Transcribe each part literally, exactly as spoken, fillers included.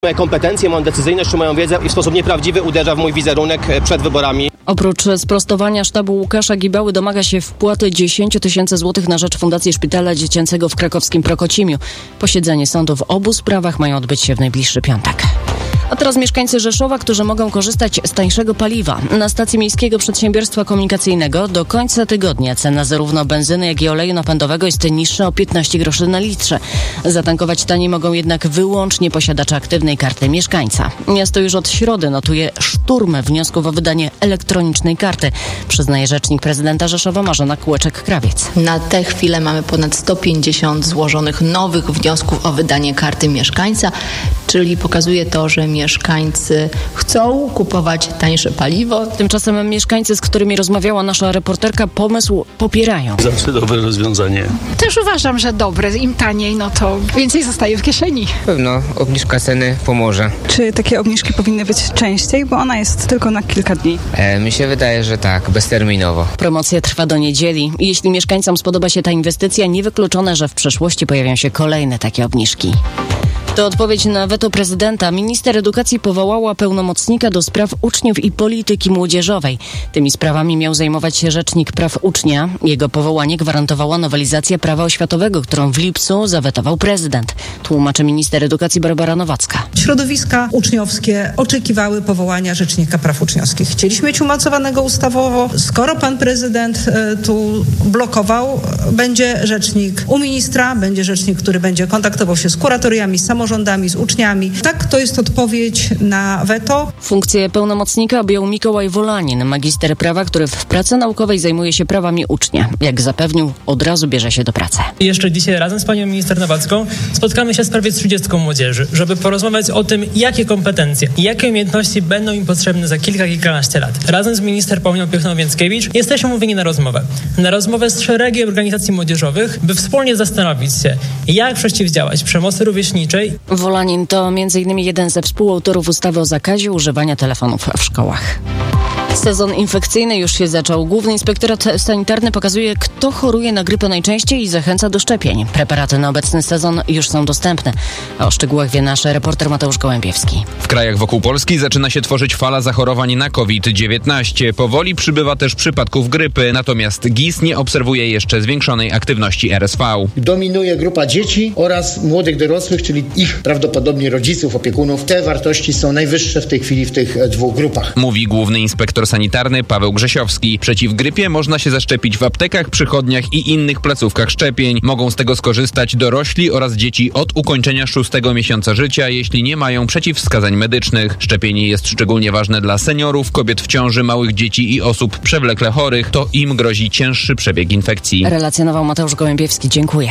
Moje kompetencje, moją decyzyjność, moją wiedzę i w sposób nieprawdziwy uderza w mój wizerunek przed wyborami. Oprócz sprostowania sztabu Łukasza Gibały domaga się wpłaty dziesięć tysięcy złotych na rzecz Fundacji Szpitala Dziecięcego w krakowskim Prokocimiu. Posiedzenie sądu w obu sprawach mają odbyć się w najbliższy piątek. A teraz mieszkańcy Rzeszowa, którzy mogą korzystać z tańszego paliwa. Na stacji Miejskiego Przedsiębiorstwa Komunikacyjnego do końca tygodnia cena zarówno benzyny, jak i oleju napędowego jest niższa o piętnaście groszy na litrze. Zatankować taniej mogą jednak wyłącznie posiadacze aktywnej karty mieszkańca. Miasto już od środy notuje szturm wniosków o wydanie elektronicznej karty, przyznaje rzecznik prezydenta Rzeszowa Marzena Kółeczek-Krawiec. Na tę chwilę mamy ponad sto pięćdziesiąt złożonych nowych wniosków o wydanie karty mieszkańca, czyli pokazuje to, że mieszkańcy chcą kupować tańsze paliwo. Tymczasem mieszkańcy, z którymi rozmawiała nasza reporterka, pomysł popierają. Zawsze dobre rozwiązanie. Też uważam, że dobre. Im taniej, no to więcej zostaje w kieszeni. Pewno obniżka ceny pomoże. Czy takie obniżki powinny być częściej, bo ona jest tylko na kilka dni? E, mi się wydaje, że tak, bezterminowo. Promocja trwa do niedzieli. Jeśli mieszkańcom spodoba się ta inwestycja, niewykluczone, że w przyszłości pojawią się kolejne takie obniżki. To odpowiedź na weto prezydenta. Minister edukacji powołała pełnomocnika do spraw uczniów i polityki młodzieżowej. Tymi sprawami miał zajmować się rzecznik praw ucznia. Jego powołanie gwarantowała nowelizacja prawa oświatowego, którą w lipcu zawetował prezydent. Tłumaczy minister edukacji Barbara Nowacka. Środowiska uczniowskie oczekiwały powołania rzecznika praw uczniowskich. Chcieliśmy mieć umocowanego ustawowo. Skoro pan prezydent e, tu blokował, będzie rzecznik u ministra, będzie rzecznik, który będzie kontaktował się z kuratoriami, z samorządami, z uczniami. Tak, to jest odpowiedź na weto. Funkcję pełnomocnika objął Mikołaj Wolanin, magister prawa, który w pracy naukowej zajmuje się prawami ucznia. Jak zapewnił, od razu bierze się do pracy. Jeszcze dzisiaj razem z panią minister Nowacką spotkamy się z prawie trzydziestką młodzieży, żeby porozmawiać o tym, jakie kompetencje i jakie umiejętności będą im potrzebne za kilka, kilkanaście lat. Razem z minister Pauliną Piechną-Więckiewicz jesteśmy umówieni na rozmowę. Na rozmowę z szeregiem organizacji młodzieżowych, by wspólnie zastanowić się, jak przeciwdziałać przemocy rówieśniczej. Wolanin to między innymi jeden ze współautorów ustawy o zakazie używania telefonów w szkołach. Sezon infekcyjny już się zaczął. Główny Inspektorat Sanitarny pokazuje, kto choruje na grypę najczęściej i zachęca do szczepień. Preparaty na obecny sezon już są dostępne. A o szczegółach wie nasz reporter Mateusz Gołębiewski. W krajach wokół Polski zaczyna się tworzyć fala zachorowań na COVID dziewiętnaście. Powoli przybywa też przypadków grypy, natomiast G I S nie obserwuje jeszcze zwiększonej aktywności R S V. Dominuje grupa dzieci oraz młodych dorosłych, czyli ich prawdopodobnie rodziców, opiekunów. Te wartości są najwyższe w tej chwili w tych dwóch grupach. Mówi główny inspektor sanitarny Paweł Grzesiowski. Przeciw grypie można się zaszczepić w aptekach, przychodniach i innych placówkach szczepień. Mogą z tego skorzystać dorośli oraz dzieci od ukończenia szóstego miesiąca życia, jeśli nie mają przeciwwskazań medycznych. Szczepienie jest szczególnie ważne dla seniorów, kobiet w ciąży, małych dzieci i osób przewlekle chorych. To im grozi cięższy przebieg infekcji. Relacjonował Mateusz Gołębiewski. Dziękuję.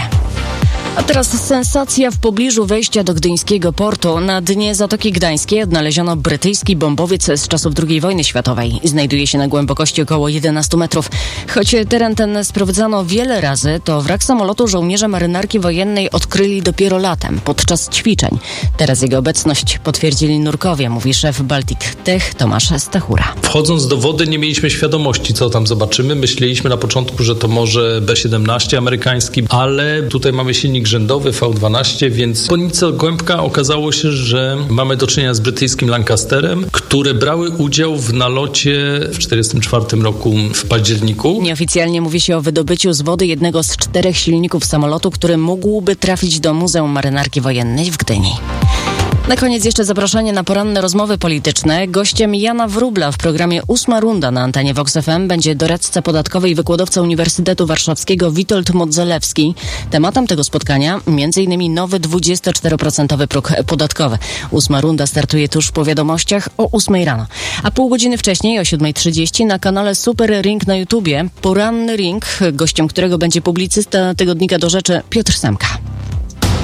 A teraz sensacja w pobliżu wejścia do gdyńskiego portu. Na dnie Zatoki Gdańskiej odnaleziono brytyjski bombowiec z czasów drugiej wojny światowej. Znajduje się na głębokości około jedenaście metrów. Choć teren ten sprawdzano wiele razy, to wrak samolotu żołnierze marynarki wojennej odkryli dopiero latem, podczas ćwiczeń. Teraz jego obecność potwierdzili nurkowie, mówi szef Baltic Tech Tomasz Stachura. Wchodząc do wody nie mieliśmy świadomości, co tam zobaczymy. Myśleliśmy na początku, że to może B siedemnaście amerykański, ale tutaj mamy silnik rzędowy V dwanaście, więc po nieco głębka okazało się, że mamy do czynienia z brytyjskim Lancasterem, które brały udział w nalocie w tysiąc dziewięćset czterdziestym czwartym roku w październiku. Nieoficjalnie mówi się o wydobyciu z wody jednego z czterech silników samolotu, który mógłby trafić do Muzeum Marynarki Wojennej w Gdyni. Na koniec jeszcze zaproszenie na poranne rozmowy polityczne. Gościem Jana Wróbla w programie Ósma Runda na antenie Vox F M będzie doradca podatkowy i wykładowca Uniwersytetu Warszawskiego Witold Modzelewski. Tematem tego spotkania m.in. nowy dwudziestoczteroprocentowy próg podatkowy. Ósma Runda startuje tuż po wiadomościach o ósmej rano. A pół godziny wcześniej o siódma trzydzieści na kanale Super Ring na YouTubie. Poranny Ring, gościem którego będzie publicysta tygodnika Do Rzeczy Piotr Semka.